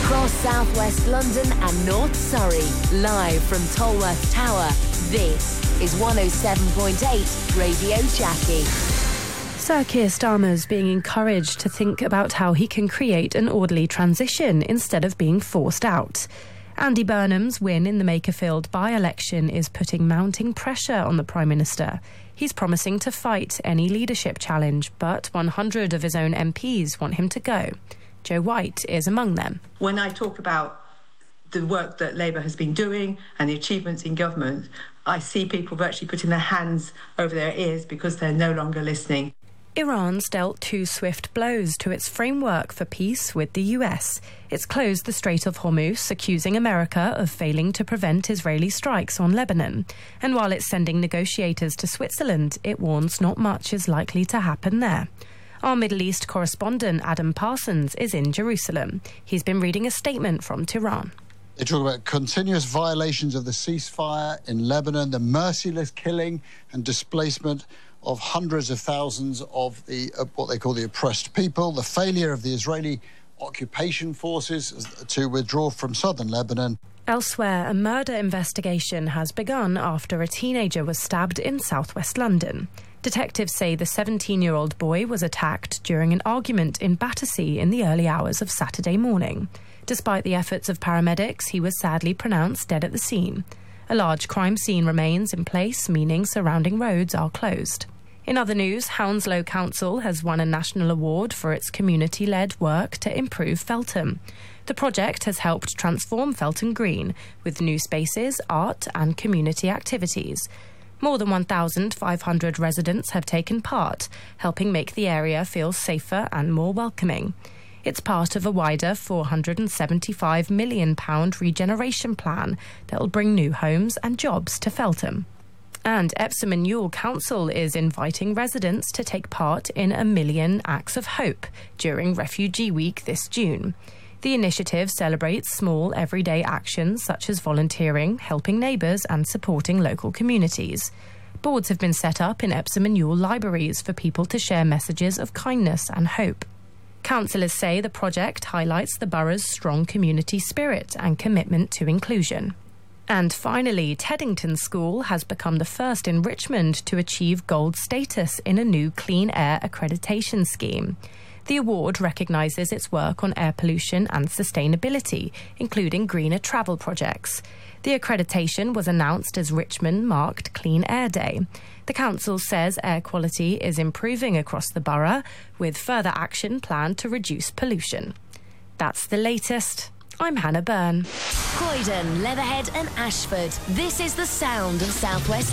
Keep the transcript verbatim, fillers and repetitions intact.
Across southwest London and North Surrey, live from Tolworth Tower, this is one oh seven point eight Radio Jackie. Sir Keir Starmer's being encouraged to think about how he can create an orderly transition instead of being forced out. Andy Burnham's win in the Makerfield by-election is putting mounting pressure on the Prime Minister. He's promising to fight any leadership challenge, but one hundred of his own M Ps want him to go. Joe White is among them. When I talk about the work that Labour has been doing and the achievements in government, I see people virtually putting their hands over their ears because they're no longer listening. Iran's dealt two swift blows to its framework for peace with the U S. It's closed the Strait of Hormuz, accusing America of failing to prevent Israeli strikes on Lebanon. And while it's sending negotiators to Switzerland, it warns not much is likely to happen there. Our Middle East correspondent Adam Parsons is in Jerusalem. He's been reading a statement from Tehran. They talk about continuous violations of the ceasefire in Lebanon, the merciless killing and displacement of hundreds of thousands of the uh, what they call the oppressed people, the failure of the Israeli occupation forces to withdraw from southern Lebanon. Elsewhere, a murder investigation has begun after a teenager was stabbed in southwest London. Detectives say the seventeen-year-old boy was attacked during an argument in Battersea in the early hours of Saturday morning. Despite the efforts of paramedics, he was sadly pronounced dead at the scene. A large crime scene remains in place, meaning surrounding roads are closed. In other news, Hounslow Council has won a national award for its community-led work to improve Feltham. The project has helped transform Feltham Green with new spaces, art and community activities. More than one thousand five hundred residents have taken part, helping make the area feel safer and more welcoming. It's part of a wider four hundred seventy-five million pounds regeneration plan that will bring new homes and jobs to Feltham. And Epsom and Ewell Council is inviting residents to take part in a million acts of hope during Refugee Week this June. The initiative celebrates small everyday actions such as volunteering, helping neighbours and supporting local communities. Boards have been set up in Epsom and Ewell libraries for people to share messages of kindness and hope. Councillors say the project highlights the borough's strong community spirit and commitment to inclusion. And finally, Teddington School has become the first in Richmond to achieve gold status in a new clean air accreditation scheme. The award recognises its work on air pollution and sustainability, including greener travel projects. The accreditation was announced as Richmond marked Clean Air Day. The council says air quality is improving across the borough, with further action planned to reduce pollution. That's the latest. I'm Hannah Byrne. Croydon, Leatherhead and Ashford. This is the sound of South West